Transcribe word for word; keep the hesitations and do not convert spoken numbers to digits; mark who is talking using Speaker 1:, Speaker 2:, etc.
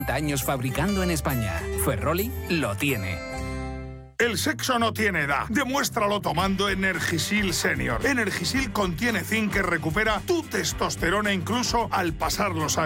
Speaker 1: años fabricando en España. Ferroli lo tiene.
Speaker 2: El sexo no tiene edad. Demuéstralo tomando Energisil Senior. Energisil contiene zinc que recupera tu testosterona incluso al pasar los años.